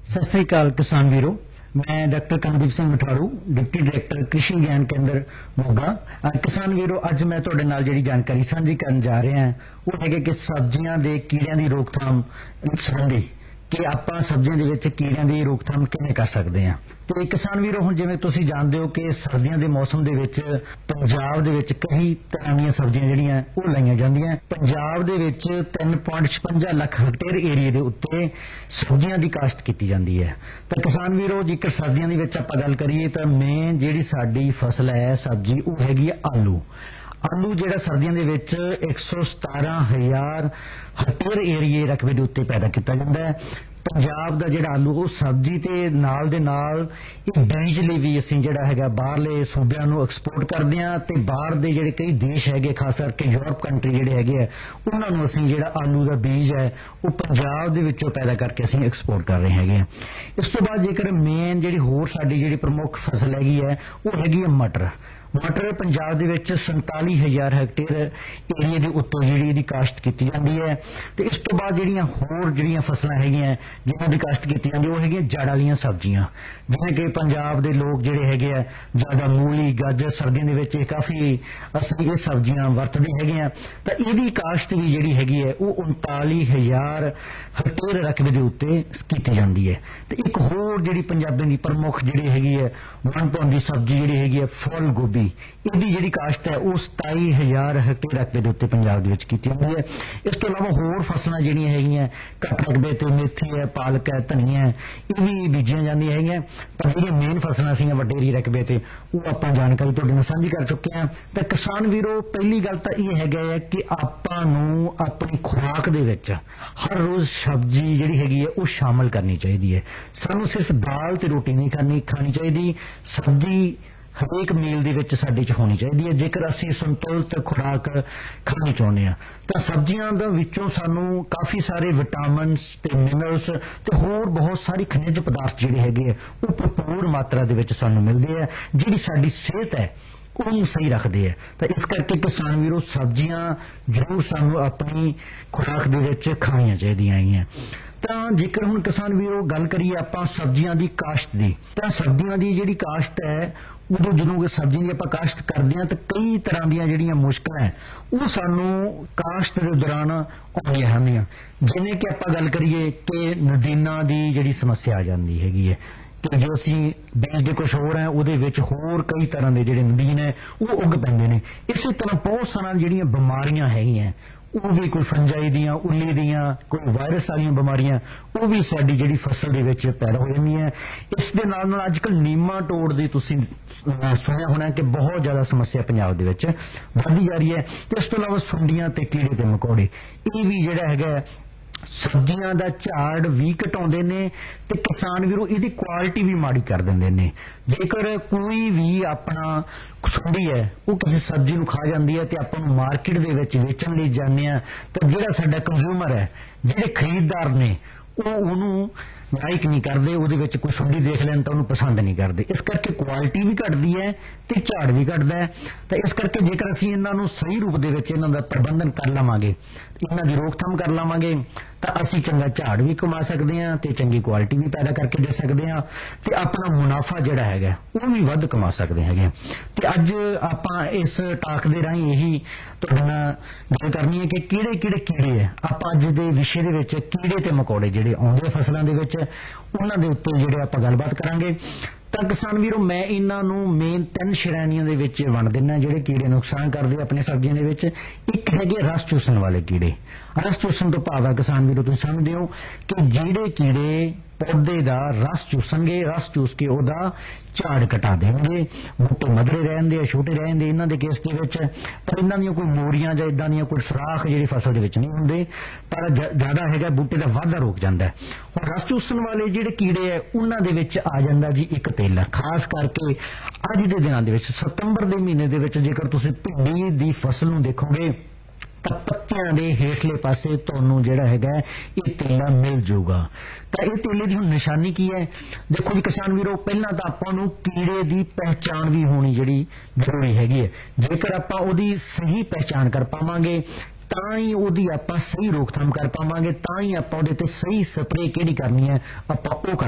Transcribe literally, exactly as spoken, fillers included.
सत श्री अकाल किसान वीरो। मैं डॉक्टर कमदीप सिंह मठाड़ू, डिप्टी डायरैक्टर कृषि विज्ञान केंद्र मोगा। किसान वीरो, अज मैं तुहाडे नाल जिहड़ी जानकारी साझी करन जा रहा हां वो है कि सब्जियां दे कीड़ियां दी रोकथाम संबंधी कि आपां सब्जियां दे विच कीड़ियां दी रोकथाम किवें कर सकदे हां। ते किसान वीरो, हुण जिवें तुसीं जाणदे हो कि सर्दियां दे मौसम दे विच पंजाब दे विच कई तरह दीयां सब्जियां जिहड़ियां ओह लाईयां जांदियां। पंजाब दे विच तीन पॉइंट छप्पन लख हेक्टेयर एरिए दे उत्ते सब्जियां दी काश्त कीती जांदी है। तो किसान वीरो, जेकर सर्दियां दे विच आपां गल करिए तां मेन जिहड़ी साडी फसल है सब्जी ओह हैगी आलू। आलू जिहड़ा सर्दियां दे विच एक सौ सतारां हज़ार हेक्टेयर एरिए रकबे दे उत्ते पैदा किया जाता है। पंजाब दा जिहड़ा आलू वो सब्जी ते नाल दे नाल इह बीज लई भी असीं जिहड़ा हैगा बाहरले सूबिਆਂ ਨੂੰ एक्सपोर्ट करदे हां ते बाहर दे जिहड़े कई देश हैगे खास करके यूरोप कंट्री जिहड़े हैगे आ उन्हां ਨੂੰ ਅਸੀਂ ਜਿਹੜਾ ਆਲੂ ਦਾ ਬੀਜ ਹੈ ਉਹ ਪੰਜਾਬ ਦੇ ਵਿੱਚੋਂ ਪੈਦਾ ਕਰਕੇ ਅਸੀਂ ਐਕਸਪੋਰਟ ਕਰ ਰਹੇ ਹੈਗੇ ਆ। ਇਸ ਤੋਂ ਬਾਅਦ ਜੇਕਰ ਮੇਨ ਜਿਹੜੀ ਹੋਰ ਸਾਡੀ ਜਿਹੜੀ ਪ੍ਰਮੁੱਖ ਫਸਲ ਹੈਗੀ ਹੈ ਉਹ ਹੈਗੀ ਹੈ ਮਟਰ। मटर पंजाब दे विच संताली हज़ार हेक्टेयर एरिए दे उत्ते जिहड़ी इहदी काश्त कीती जांदी है। ते इस तो बाद जिहड़ियां होर जिहड़ियां फसलां हैगियां जिन्हां दी काश्त कीती जांदी ओह हैगियां जड़ वालीआं सब्जियां, जिवें कि पंजाब दे लोग जिहड़े हैगे आ ज़्यादा मूली गाजर सर्दियों दे विच काफ़ी असली ये सब्जियां वरतदे हैगे आ। तां इहदी काश्त भी जिहड़ी हैगी है ओह उनताली हज़ार हेक्टेयर रकबे दे उत्ते कीती जांदी है। ते एक होर जिहड़ी पंजाबियां दी प्रमुख जिहड़ी हैगी है वन पौंदी सब्जी जिहड़ी हैगी है फुल गोभी, ਇਹਦੀ ਜਿਹੜੀ ਕਾਸ਼ਤ ਹੈ ਉਹ सताई हज़ार हेक्टेयर रकबे ਦੇ ਉੱਤੇ ਪੰਜਾਬ ਦੇ ਵਿੱਚ ਕੀਤੀ ਜਾਂਦੀ ਹੈ। ਇਸ ਤੋਂ ਇਲਾਵਾ ਹੋਰ ਫਸਲਾਂ ਜਿਹੜੀਆਂ ਹੈਗੀਆਂ ਘੱਟ ਰਕਬੇ ਤੇ ਮੇਥੀ ਹੈ, ਪਾਲਕ ਹੈ, ਧਨੀਆ ਹੈ, ਇਹ ਵੀ ਬੀਜੀਆਂ ਜਾਂਦੀਆਂ ਹੈਗੀਆਂ। ਪਰ ਜਿਹੜੀਆਂ ਮੇਨ ਫਸਲਾਂ ਸੀਗੀਆਂ ਵੱਡੇਰੀ ਰਕਬੇ ਤੇ ਉਹ ਆਪਾਂ ਜਾਣਕਾਰੀ ਤੁਹਾਡੇ ਨਾਲ ਸਾਂਝੀ ਕਰ ਚੁੱਕੇ ਹਾਂ। ਤਾਂ ਕਿਸਾਨ ਵੀਰੋ, ਪਹਿਲੀ ਗੱਲ ਤਾਂ ਇਹ ਹੈਗਾ ਹੈ ਕਿ ਆਪਾਂ ਨੂੰ ਆਪਣੀ ਖੁਰਾਕ ਦੇ ਵਿੱਚ ਹਰ ਰੋਜ਼ ਸਬਜ਼ੀ ਜਿਹੜੀ ਹੈਗੀ ਹੈ ਉਹ ਸ਼ਾਮਲ ਕਰਨੀ ਚਾਹੀਦੀ ਹੈ। ਸਾਨੂੰ ਸਿਰਫ ਦਾਲ ਤੇ ਰੋਟੀ ਨਹੀਂ ਖਾਣੀ ਖਾਣੀ ਚਾਹੀਦੀ, ਸਬਜ਼ੀ हरेक मील दे विच साडे च होनी चाहिए है। जेकर असीं संतुलित खुराक खानी चाहुंदे हां तां सब्जियां दे विचों सानू काफ़ी सारे विटामिन्स ते मिनरल्स ते होर बहुत सारी खनिज पदार्थ जिहड़े हैगे आ ओह भरपूर मात्रा दे विच सानू मिलदे आ, जिहड़ी साडी सेहत है ਉਹਨੂੰ सही रखते हैं। तो इस करके किसान वीरों सब्जियां जरूर सानू अपनी खुराक दे विच खाणियां चाहिदियां हैगियां। तो जेकर हुण किसान वीरों गल करिए आपां सब्जियां दी काश्त दी, तो सब्जियां दी जिहड़ी काश्त है उदों जदों सब्जी दी आपां काश्त करदे हां तो कई तरह ਦੀਆਂ ਜਿਹੜੀਆਂ ਮੁਸ਼ਕਲਾਂ ਹੈ ਉਹ ਸਾਨੂੰ ਕਾਸ਼ਤ ਦੇ ਦੌਰਾਨ ਆਉਂਦੀਆਂ ਹਨ। ਜਿਵੇਂ ਕਿ ਆਪਾਂ ਗੱਲ ਕਰੀਏ ਕਿ ਨਦੀਨਾਂ ਦੀ ਜਿਹੜੀ ਸਮੱਸਿਆ ਆ ਜਾਂਦੀ ਹੈਗੀ ਹੈ कि जो असी बेचते कुछ होर है उहदे विच होर कई तरह के जिहड़े नदीन है वो उग पैंदे ने। इसी तरह बहुत सारा जिहड़ियां बीमारियां हैगियां वो भी कोई फंजाई दियां, उल्ली दियां, कोई वायरस वाली बीमारियां वो भी साडी जिहड़ी फसल दे विच पैदा हो जांदियां। इस दे नाल नाल अजकल नीमाटोड दी तुसीं सुनिया होना कि बहुत ज्यादा समस्या पंजाब दे विच वधदी जा रही है। इस तो इलावा सुंडियां ते कीड़े ते मकोड़े ये भी जिहड़ा हैगा सब्जियां दा झाड़ भी घटाउंदे ने ते किसान वीरों इहदी क्वालिटी भी माड़ी कर दिंदे ने। जेकर कोई भी अपना सुंडी है वो किसी सब्जी नूं खा जांदी है ते आपां नूं मार्केट दे विच वेचण लई जांदे आ तां जिहड़ा साडा कंज्यूमर है, जिहड़े खरीददार ने वो उहनूं लाइक नहीं करते, वो कोई सुंडी देख लैन तो उन्होंने पसंद नहीं करते। इस करके क्वालिटी भी घटती है तो झाड़ भी घटता है। तो इस करके जेकर असीं इन्हां सही रूप दे विच इन्हां दा प्रबंधन कर लवांगे, इन्हां दी रोकथाम कर लवांगे तो असीं चंगा झाड़ भी कमा सकते हैं तो चंगी क्वालिटी भी पैदा करके दे सकते हैं तो अपना मुनाफा जिहड़ा हैगा वो भी वध कमा सकते हैं। तो अज आपां इस टाक दे राहीं यही तुहाडे नाल गल करनी है कि किहड़े किहड़े कीड़े है आपां अज दे विषय दे विच कीड़े ते मकोड़े जिहड़े आउंदे फसलां दे विच उन्हां दे उत्ते जिहड़े आपां गलबात करांगे। तो किसान वीरों, मैं इन्हों मेन तीन श्रेणियों के विच वंड दिना जिहड़े कीड़े नुकसान करते अपनी सब्जियों के विच। एक है रस चूसन वाले कीड़े। रस चूसन तो भाव है किसान वीरों तुसीं समझदे हो कि जिहड़े कीड़े पौधे का रस चूसणगे, रस चूस के उहदा झाड़ घटा देंगे, बूटे मधरे रहंदे आ, छोटे रहंदे इन्हां दे केस दे विच। पर इन्हां दीयां कोई मोरियां जां इदां दीयां कोई सुराख जिहड़ी फसल दे विच नहीं हुंदे, पर ज्यादा हैगा बूटे दा वाधा रोक जांदा है। हुण रस चूसण वाले जिहड़े कीड़े है उन्हां दे विच आ जांदा जी एक तेला, खास करके अज दे दिनां दे विच सितंबर दे महीने दे विच जेकर तुसीं भिंडी दी फसल नूं देखोगे तो पत्तियां दे हेठले पासे तुहानूं जिहड़ा हैगा ये तेला मिल जाऊगा। तो ये तेले की निशानी की है? देखो जी किसान वीरों, पहला तो आपां नूं कीड़े की पहचान भी होनी जिहड़ी जरूरी हैगी है। जेकर आपां उहदी सही पहचान कर पावांगे तां ही उहदी आपां सही रोकथाम कर पावांगे, तां ही आपां उहदे ते सही स्प्रे किहड़ी करनी है आपां ओह कर